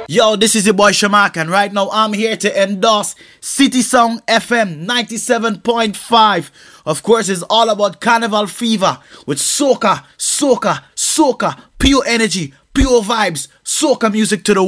Yo, this is your boy Shamak, and right now I'm here to endorse City Song FM 97.5. Of course, it's all about Carnival Fever with soca, pure energy, pure vibes, soca music to the